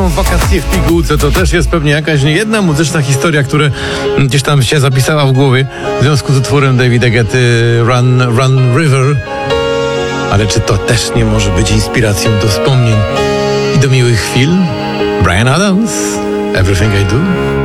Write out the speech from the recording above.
są wakacje w pigułce, to też jest pewnie jakaś niejedna muzyczna historia, która gdzieś tam się zapisała w głowie w związku z utworem Davida Guetty Run River. Ale czy to też nie może być inspiracją do wspomnień i do miłych chwil? Bryan Adams, Everything I Do.